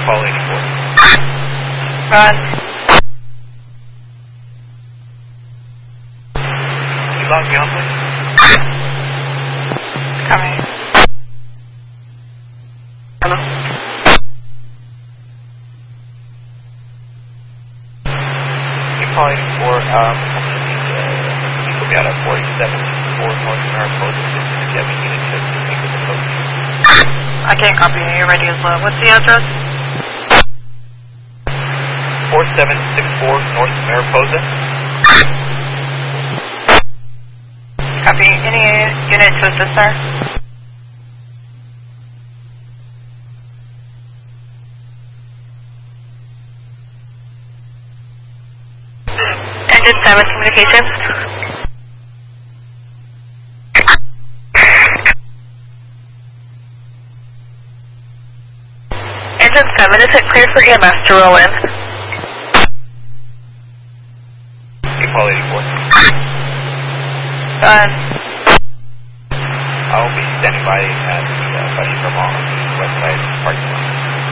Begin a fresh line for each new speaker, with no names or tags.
Apollo 84.
Run.
Can you log me on, please?
Coming. Hello?
Apollo 84, I'm going to need you put me out at 47 for North Mariposa. Do you have any unit to speak with the folks?
I can't copy you. You're ready as well. What's the address?
4764 North Mariposa.
Copy. Any unit to assist, sir? Engine 7 communications. Engine 7, is it clear for EMS to roll in?
Apollo 84.
Done.
I will be standing by at the West Vermont website parking lot.